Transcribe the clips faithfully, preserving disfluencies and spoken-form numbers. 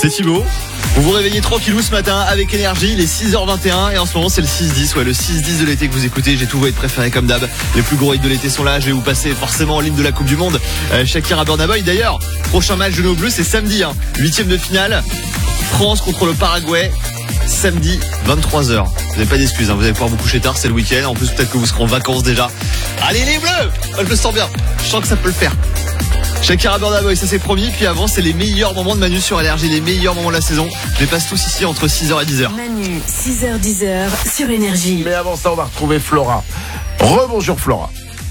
c'est Thibaut. Vous vous réveillez tranquillou ce matin avec énergie, il est six heures vingt et un et en ce moment c'est le six dix, ouais, le six dix de l'été que vous écoutez. J'ai tous vos hits préférés comme d'hab. Les plus gros hits de l'été sont là, je vais vous passer forcément en ligne de la Coupe du Monde. Euh, Shakira Burna Boy d'ailleurs, prochain match de nos Bleus c'est samedi, hein, huitième de finale, France contre le Paraguay, samedi vingt-trois heures. Vous n'avez pas d'excuses, hein, vous allez pouvoir vous coucher tard, c'est le week-end, en plus peut-être que vous serez en vacances déjà. Allez les Bleus, je le sens bien, je sens que ça peut le faire. Shakira Burna Boy, ça c'est promis. Puis avant, c'est les meilleurs moments de Manu sur Énergie, les meilleurs moments de la saison. Je les passe tous ici entre six heures et dix heures. Manu, six heures dix heures sur Énergie. Mais avant ça, on va retrouver Flora. Rebonjour Flora.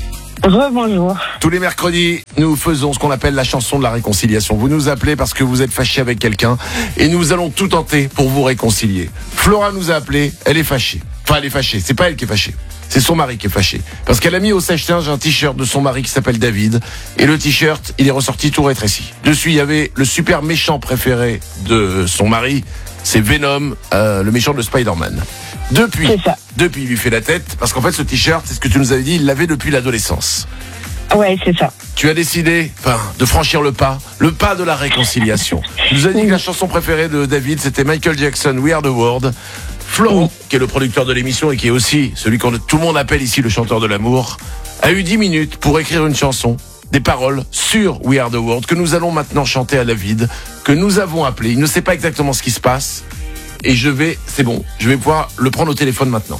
Rebonjour. Tous les mercredis, nous faisons ce qu'on appelle la chanson de la réconciliation. Vous nous appelez parce que vous êtes fâché avec quelqu'un et nous allons tout tenter pour vous réconcilier. Flora nous a appelé, elle est fâchée. Enfin, elle est fâchée, c'est pas elle qui est fâchée. C'est son mari qui est fâché. Parce qu'elle a mis au sèche-linge un t-shirt de son mari qui s'appelle David. Et le t-shirt, il est ressorti tout rétréci. Dessus, il y avait le super méchant préféré de son mari. C'est Venom, euh, le méchant de Spider-Man. Depuis, depuis, il lui fait la tête. Parce qu'en fait, ce t-shirt, c'est ce que tu nous avais dit, il l'avait depuis l'adolescence. Ouais, c'est ça. Tu as décidé, enfin, de franchir le pas, le pas de la réconciliation. Tu nous as dit que la chanson préférée de David, c'était Michael Jackson, We Are the World. Florent, qui est le producteur de l'émission et qui est aussi celui que tout le monde appelle ici le chanteur de l'amour, a eu dix minutes pour écrire une chanson, des paroles sur We Are the World, que nous allons maintenant chanter à David, que nous avons appelé. Il ne sait pas exactement ce qui se passe. Et je vais, c'est bon, je vais pouvoir le prendre au téléphone maintenant.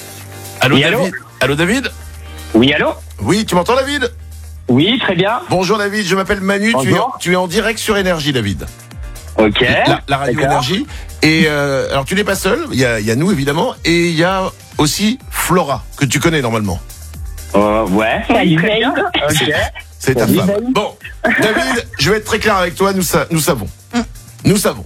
Allô, oui, David? allô, allô David? Oui, allô? Oui, tu m'entends David? Oui, très bien. Bonjour David, je m'appelle Manu, tu es, tu es en direct sur Énergie David. Ok. La, la radio d'accord. Énergie. Et euh, alors tu n'es pas seul, il y a, il y a nous évidemment, et il y a aussi Flora, que tu connais normalement. Euh, ouais. Salut, très bien. Dave. Ok. C'est ta Salut, femme. Dave. Bon, David, je vais être très clair avec toi, nous, sa- nous savons. Nous savons.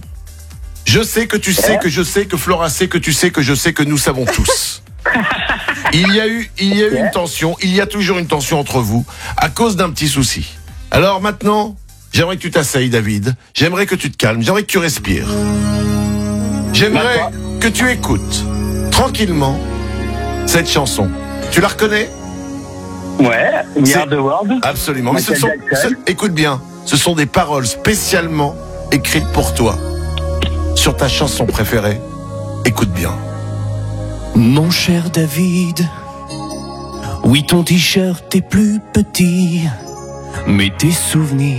Je sais que tu sais que je sais que Flora sait que tu sais que je sais que nous savons tous. Il y a eu, il y a eu une tension, il y a toujours une tension entre vous à cause d'un petit souci. Alors maintenant, j'aimerais que tu t'asseyes, David. J'aimerais que tu te calmes. J'aimerais que tu respires. J'aimerais D'accord. que tu écoutes tranquillement cette chanson. Tu la reconnais? Ouais. We C'est- Are the World. Absolument. Mais ce Michael sont, Jackson. ce- écoute bien, ce sont des paroles spécialement écrites pour toi sur ta chanson préférée. Écoute bien. Mon cher David, oui ton t-shirt est plus petit, mais tes souvenirs